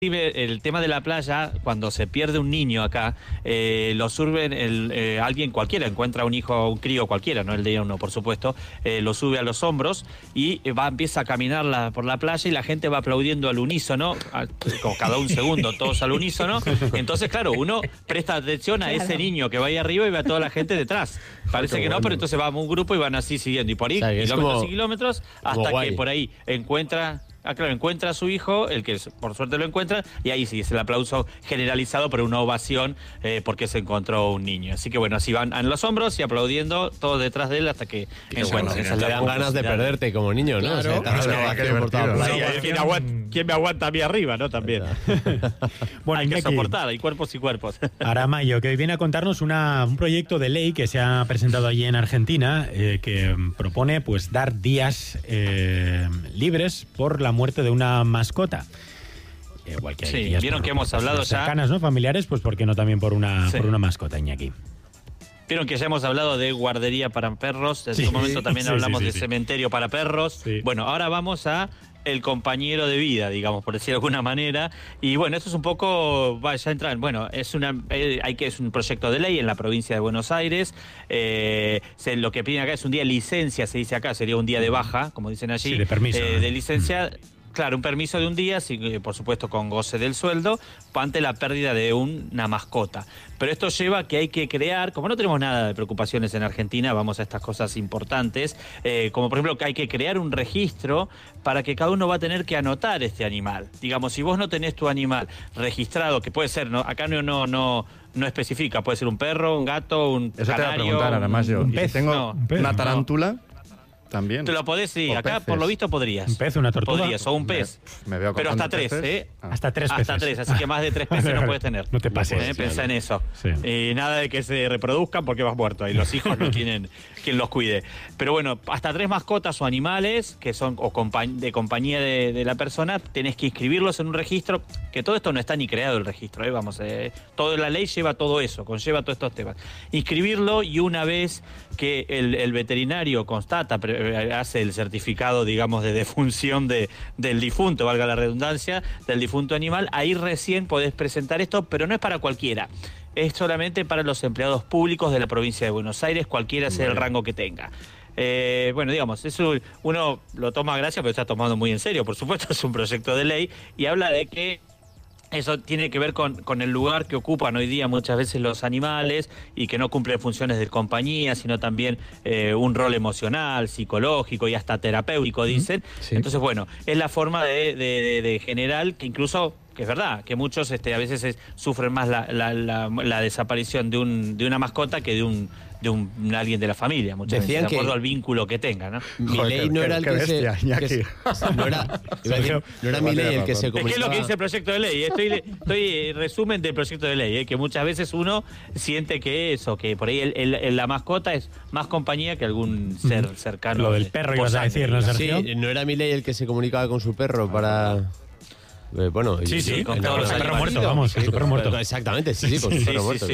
El tema de la playa, cuando se pierde un niño acá, lo suben, alguien cualquiera, encuentra un hijo, un crío cualquiera, no el de uno, por supuesto, lo sube a los hombros y empieza a caminar por la playa y la gente va aplaudiendo al unísono, como cada un segundo, todos al unísono. Entonces, claro, uno presta atención a ese niño que va ahí arriba y ve a toda la gente detrás. Parece que no, pero entonces va un grupo y van así siguiendo. Y por ahí, kilómetros y kilómetros, hasta que por ahí encuentra a su hijo, el que por suerte lo encuentra, y ahí sí es el aplauso generalizado, pero una ovación porque se encontró un niño. Así que bueno, así van en los hombros y aplaudiendo todos detrás de él hasta que encuentran. Te dan ganas de perderte como niño, ¿no? Claro. ¿Quién me aguanta a mí arriba, no? También. Bueno, hay que soportar, hay cuerpos y cuerpos. Aramayo, que hoy viene a contarnos un proyecto de ley que se ha presentado allí en Argentina, que propone pues dar días libres por la muerte de una mascota. Igual que sí, vieron que hemos hablado ya cercanas, ¿no? Familiares, pues ¿por qué no también por una mascota, Iñaki? Vieron que ya hemos hablado de guardería para perros, en su momento también hablamos de cementerio para perros. Sí. Bueno, ahora vamos a el compañero de vida, digamos, por decirlo de alguna manera. Y bueno, esto es un poco, ya entrar, bueno, es un proyecto de ley en la provincia de Buenos Aires. Lo que piden acá es un día de licencia, se dice acá, sería un día de baja, como dicen allí. Sí, de permiso. De licencia. Claro, un permiso de un día, por supuesto con goce del sueldo, ante la pérdida de una mascota. Pero esto lleva a que hay que crear, como no tenemos nada de preocupaciones en Argentina, vamos a estas cosas importantes, como por ejemplo que hay que crear un registro para que cada uno va a tener que anotar este animal. Digamos, si vos no tenés tu animal registrado, que puede ser, ¿no? Acá no especifica, puede ser un perro, un gato, un Eso canario, te voy a preguntar, Aramayo. un pez. Si tengo una tarántula... También. Te lo podés, sí, acá peces. por lo visto podrías. Un pez, una tortuga. Podrías, o un pez. Me veo pero hasta 3, ¿eh? Hasta 3 peces. Hasta 3, así que más de 3 peces no puedes tener. No te pases. Pensá en eso. Sí. Nada de que se reproduzcan porque vas muerto y los hijos no tienen quien los cuide. Pero bueno, hasta 3 mascotas o animales que son de compañía de la persona, tenés que inscribirlos en un registro, que todo esto no está ni creado el registro, toda la ley lleva todo eso, conlleva todos estos temas. Inscribirlo y una vez que el veterinario constata, hace el certificado, digamos, de defunción del difunto, valga la redundancia, del difunto animal, ahí recién podés presentar esto, pero no es para cualquiera. Es solamente para los empleados públicos de la provincia de Buenos Aires, cualquiera sea el rango que tenga. Bueno, digamos, eso uno lo toma a gracia, pero está tomando muy en serio, por supuesto, es un proyecto de ley, y habla de que eso tiene que ver con el lugar que ocupan hoy día muchas veces los animales y que no cumplen funciones de compañía, sino también un rol emocional, psicológico y hasta terapéutico, dicen. Sí. Entonces, bueno, es la forma de general que incluso... que es verdad, que muchos a veces sufren más la desaparición de una mascota que de un alguien de la familia, muchas veces, de acuerdo al vínculo que tenga, ¿no? Milei no era el que se... No era Milei el que se comunicaba... Es que es lo que dice el proyecto de ley. Estoy resumen del proyecto de ley, que muchas veces uno siente que por ahí la mascota es más compañía que algún ser cercano. Lo del perro ibas a decir, ¿no, Sergio? Sí, no era Milei el que se comunicaba con su perro para... Bueno, sí, con todos los perro muerto, vamos, con su perro muerto. Exactamente, sí, con su perro muerto. Sí,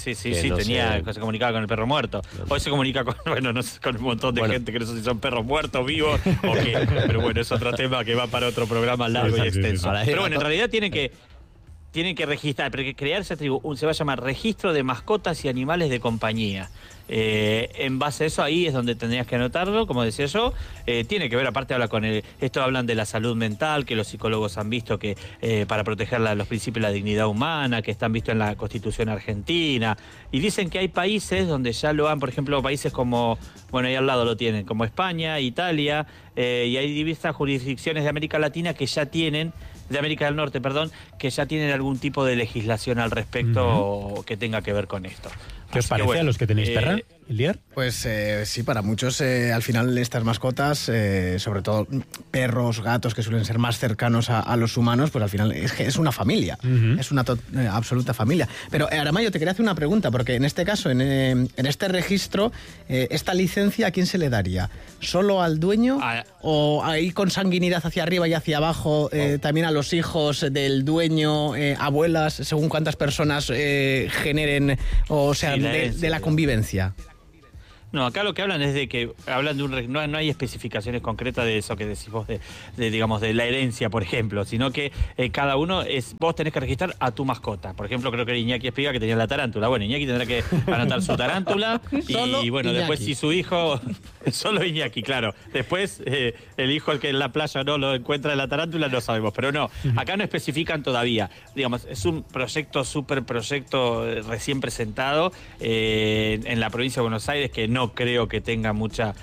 se comunicaba con el perro muerto. Hoy se comunica con un montón de gente que no sé si son perros muertos, vivos o qué. Pero bueno, es otro tema que va para otro programa largo y extenso. Pero bueno, en realidad tienen que registrar, pero que crearse se va a llamar Registro de Mascotas y Animales de Compañía. En base a eso, ahí es donde tendrías que anotarlo, como decía yo. Tiene que ver, aparte esto hablan de la salud mental, que los psicólogos han visto que para proteger los principios de la dignidad humana, que están vistos en la Constitución argentina, y dicen que hay países donde ya lo han, por ejemplo, países como, bueno, ahí al lado lo tienen, como España, Italia, y hay diversas jurisdicciones de América Latina que ya tienen, de América del Norte, perdón, que ya tienen algún tipo de legislación al respecto que tenga que ver con esto. ¿Qué os parece a los que tenéis perra, Elías? Pues sí, para muchos al final estas mascotas, sobre todo perros, gatos, que suelen ser más cercanos a los humanos, pues al final es una familia, es una absoluta familia. Pero Aramayo, te quería hacer una pregunta, porque en este caso, en este registro, ¿esta licencia a quién se le daría? ¿Solo al dueño o hay consanguinidad hacia arriba y hacia abajo también a los hijos del dueño, abuelas, según cuántas personas generen o sean de la convivencia? No, acá lo que hablan es de que hablan de no hay especificaciones concretas de eso que decís vos, digamos, de la herencia, por ejemplo, sino que cada uno vos tenés que registrar a tu mascota. Por ejemplo, creo que era Iñaki Espiga que tenía la tarántula. Bueno, Iñaki tendrá que anotar su tarántula y bueno, Iñaki. Después si su hijo, solo Iñaki, claro. Después el hijo, el que en la playa no lo encuentra en la tarántula, no sabemos. Pero no, acá no especifican todavía. Digamos, es un súper proyecto recién presentado en la provincia de Buenos Aires que no creo que tenga mucho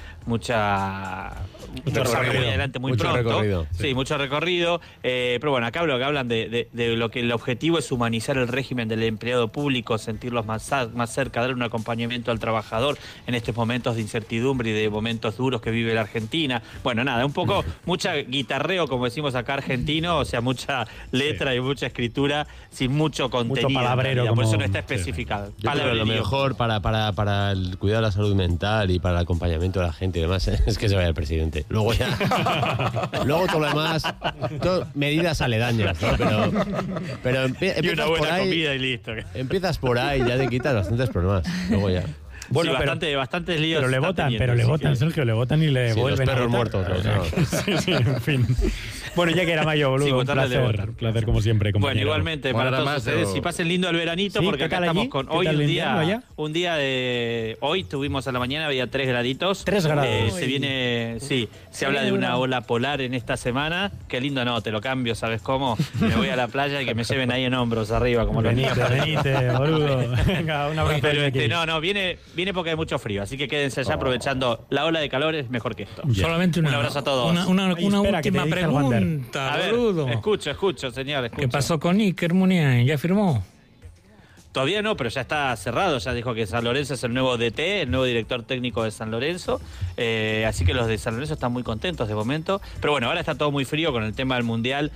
recorrido. Mucho recorrido. Sí, mucho recorrido. Pero bueno, acá hablan de lo que el objetivo es humanizar el régimen del empleado público, sentirlos más cerca, dar un acompañamiento al trabajador en estos momentos de incertidumbre y de momentos duros que vive la Argentina. Bueno, nada, un poco mucha guitarreo, como decimos acá argentino, o sea, mucha letra y mucha escritura sin mucho contenido. Mucho palabrero. Por eso no está especificado. Yo creo que lo mejor para el cuidado de la salud mental y para el acompañamiento de la gente y demás es que se vaya el presidente. Luego todo lo demás, medidas aledañas, ¿no? Pero y una buena comida y listo. Empiezas por ahí, ya te quitas bastantes problemas. Luego ya. Bueno, sí, bastantes líos. Pero le votan, Sergio, le votan y le vuelven los perros muertos. Sí, en fin. Bueno, ya que era mayo, boludo, sí, un placer como siempre. Bueno, igualmente, para todos ustedes, si pasen lindo el veranito, porque acá estamos con hoy un día de... Hoy tuvimos a la mañana, había 3 graditos. 3 grados. Se viene, se habla de una ola polar en esta semana. Qué lindo, no, te lo cambio, ¿sabes cómo? Me voy a la playa y que me lleven ahí en hombros arriba, como los niños. Venite, boludo. Venga, un abrazo. Pero viene porque hay mucho frío, así que quédense allá aprovechando la ola de calor, es mejor que esto. Solamente un abrazo a todos. Una última pregunta, a ver, boludo. Escucho, señor. ¿Qué pasó con Iker Muniain? ¿Ya firmó? Todavía no, pero ya está cerrado. Ya dijo que San Lorenzo es el nuevo DT, el nuevo director técnico de San Lorenzo. Así que los de San Lorenzo están muy contentos de momento. Pero bueno, ahora está todo muy frío con el tema del Mundial.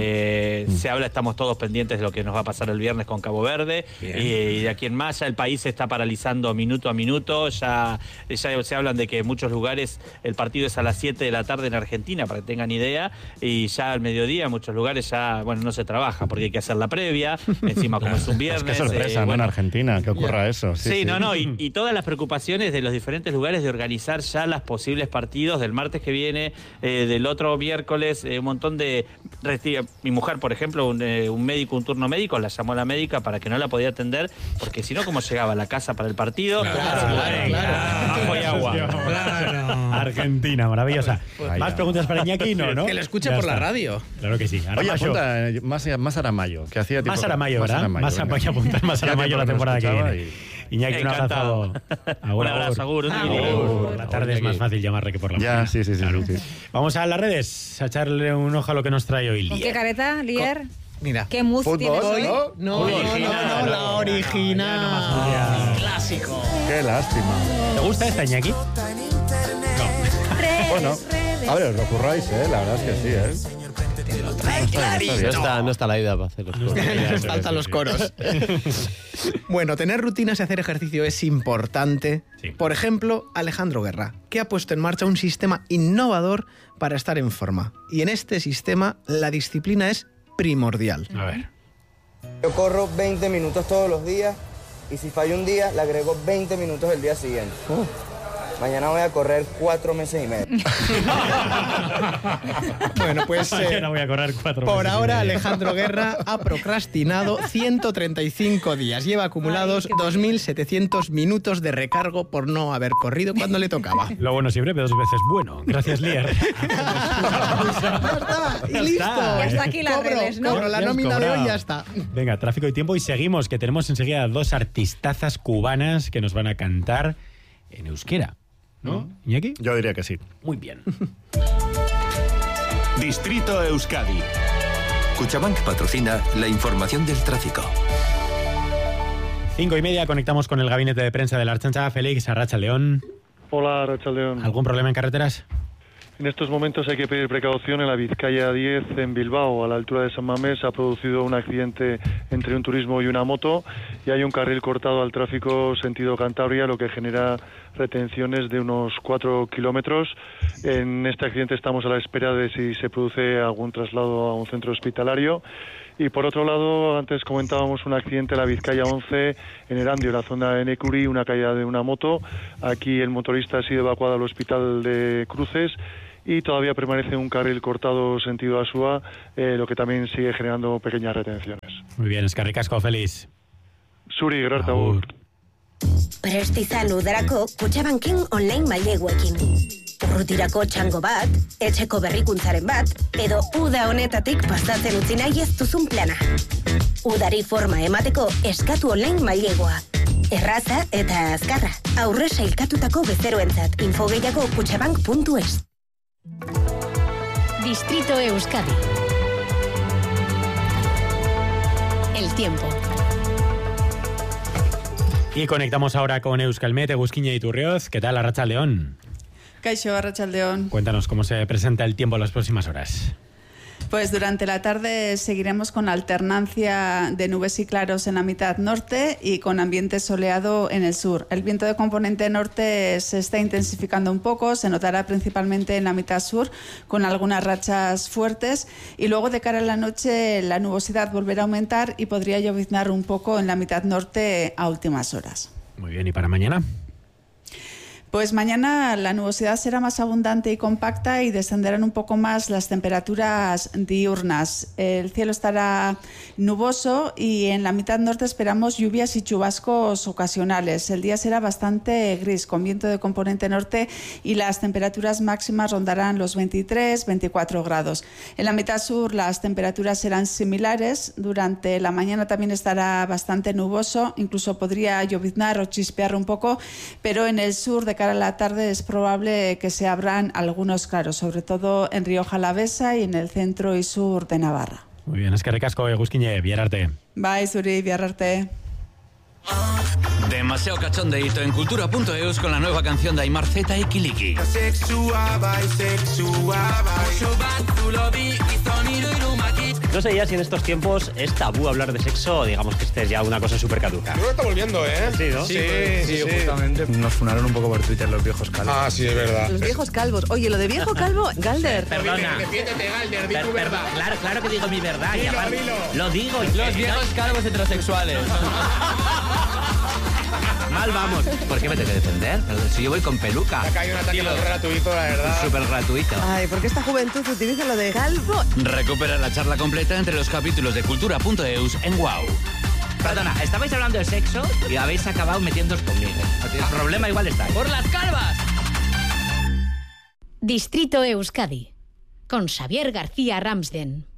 Se habla, estamos todos pendientes de lo que nos va a pasar el viernes con Cabo Verde. Y de aquí en más, ya el país se está paralizando minuto a minuto. Ya se hablan de que en muchos lugares el partido es a las 7 de la tarde en Argentina, para que tengan idea. Y ya al mediodía en muchos lugares ya, bueno, no se trabaja porque hay que hacer la previa. Encima como es un viernes. Es que sorpresa, ¿no? En Argentina, que ocurra eso. Sí, no, y todas las preocupaciones de los diferentes lugares de organizar ya las posibles partidos del martes que viene, del otro miércoles, un montón de... Mi mujer, por ejemplo, un médico, un turno médico, la llamó a la médica para que no la podía atender, porque si no, ¿cómo llegaba a la casa para el partido? Claro. Ajo y agua. Claro. Argentina, maravillosa. ¿Más preguntas para Iñaki? No. Que lo escuche por la radio. Claro que sí. Oye, apunta más Aramayo, que hacía tiempo... Más Aramayo, ¿verdad? Voy a apuntar más Aramayo la temporada que viene. Iñaki, un abrazo. Un abrazo, Agur. Por la tarde es más fácil llamarle que por la mañana. Sí. Vamos a las redes, a echarle un ojo a lo que nos trae hoy Lier. ¿Con qué careta, Lier? Mira. ¿Qué mus tienes hoy? No, la original. Clásico. Qué lástima. ¿Te gusta esta, Iñaki? No. Bueno, a ver, os lo curráis, la verdad es que sí, No está la ida para hacer los coros. Faltan los coros. Bueno, tener rutinas y hacer ejercicio es importante. Sí. Por ejemplo, Alejandro Guerra, que ha puesto en marcha un sistema innovador para estar en forma. Y en este sistema la disciplina es primordial. A ver. Yo corro 20 minutos todos los días y si fallo un día, le agrego 20 minutos el día siguiente. Mañana voy a correr 4 meses y medio. Bueno, pues mañana voy a correr 4 meses. Por ahora, Alejandro Guerra ha procrastinado 135 días. Lleva acumulados 2.700 minutos de recargo por no haber corrido cuando le tocaba. Lo bueno siempre, pero 2 veces bueno. Gracias, Lier. Ya está, y listo. Ya está aquí las redes, ¿no? Cobro la nómina de hoy, ya está. Venga, tráfico y tiempo y seguimos, que tenemos enseguida 2 artistazas cubanas que nos van a cantar en euskera. ¿No, Iñaki? Yo diría que sí. Muy bien. Distrito Euskadi. Cuchabank patrocina la información del tráfico. 5:30, conectamos con el gabinete de prensa de la Ertzaintza. Félix, Arratsaldeón. Hola, Arratsaldeón. ¿Algún problema en carreteras? En estos momentos hay que pedir precaución en la Vizcaya 10 en Bilbao. A la altura de San Mamés se ha producido un accidente entre un turismo y una moto y hay un carril cortado al tráfico sentido Cantabria, lo que genera retenciones de unos 4 kilómetros. En este accidente estamos a la espera de si se produce algún traslado a un centro hospitalario Y por otro lado, antes comentábamos un accidente en la Vizcaya 11, en Erandio, en la zona de Necuri, una caída de una moto. Aquí el motorista ha sido evacuado al hospital de Cruces y todavía permanece un carril cortado sentido Asúa, lo que también sigue generando pequeñas retenciones. Muy bien, eskerrik asko, Feliz. Zuri, gerarte agur. Prest izan udarako Kutxabanken online maileguekin. Urrutirako txango bat, etxeko berrikuntzaren bat, edo uda honetatik pasatzen utzi nahi ez duzun plana. Udari forma emateko eskatu online mailegua. Erraza eta azkarra. Aurre sailkatutako bezeroentzat. Info gehiago kutxabank.es. Distrito Euskadi. El tiempo. Y conectamos ahora con Euskalmet, Egusquiña y Turrioz. ¿Qué tal, Arratsaldeon? Kaixo, Arratsaldeon. Cuéntanos cómo se presenta el tiempo en las próximas horas. Pues durante la tarde seguiremos con alternancia de nubes y claros en la mitad norte y con ambiente soleado en el sur. El viento de componente norte se está intensificando un poco, se notará principalmente en la mitad sur con algunas rachas fuertes y luego de cara a la noche la nubosidad volverá a aumentar y podría lloviznar un poco en la mitad norte a últimas horas. Muy bien, ¿y para mañana? Pues mañana la nubosidad será más abundante y compacta y descenderán un poco más las temperaturas diurnas. El cielo estará nuboso y en la mitad norte esperamos lluvias y chubascos ocasionales. El día será bastante gris, con viento de componente norte y las temperaturas máximas rondarán los 23-24 grados. En la mitad sur las temperaturas serán similares. Durante la mañana también estará bastante nuboso, incluso podría lloviznar o chispear un poco, pero en el sur de cara a la tarde es probable que se abran algunos claros, sobre todo en Rioja Alavesa y en el centro y sur de Navarra. Muy bien, eskerrik asko, Egusquiñe, biararte. Bai, zuri, biararte. Demasiado cachondeíto en cultura.eus con la nueva canción de Aimar Z y Kiliki. No sé ya si en estos tiempos es tabú hablar de sexo, digamos que este es ya una cosa súper caduca. Creo que está volviendo, ¿eh? Sí, ¿no? Sí, justamente nos funaron un poco por Twitter los viejos calvos. Ah, sí, es verdad. Los viejos calvos. Oye, lo de viejo calvo, Galder. Perdona. Defiéndete, Galder, di tu verdad. Claro que digo mi verdad. Dilo, y aparte, dilo. Lo digo. Los viejos calvos heterosexuales. Mal vamos. ¿Por qué me tengo que defender? Si yo voy con peluca. Acá hay un ataque gratuito, la verdad. Súper gratuito. Ay, ¿por qué esta juventud utiliza lo de calvo? Recupera la charla completa entre los capítulos de cultura.eus en WOW. Perdona, estabais hablando de sexo y habéis acabado metiéndoos conmigo. El problema igual está ahí. ¡Por las calvas! Distrito Euskadi. Con Xavier García Ramsden.